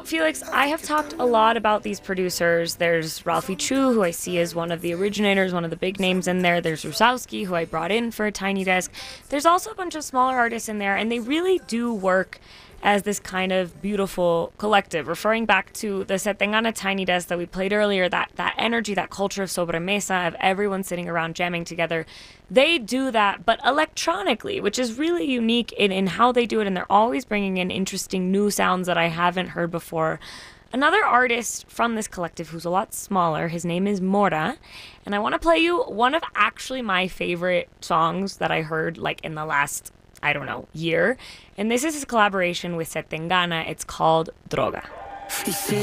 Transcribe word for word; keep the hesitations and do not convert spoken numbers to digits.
Felix, I have talked a lot about these producers. There's Ralphie Chu, who I see as one of the originators, one of the big names in there. There's Rusowski, who I brought in for a Tiny Desk. There's also a bunch of smaller artists in there, and they really do work as this kind of beautiful collective. Referring back to the Setengana Tiny Desk that we played earlier, that, that energy, that culture of sobremesa, of everyone sitting around jamming together, they do that, but electronically, which is really unique in, in how they do it, and they're always bringing in interesting new sounds that I haven't heard before. Another artist from this collective who's a lot smaller, his name is Mora, and I want to play you one of actually my favorite songs that I heard like in the last, I don't know, year. And this is his collaboration with Setengana. It's called Droga.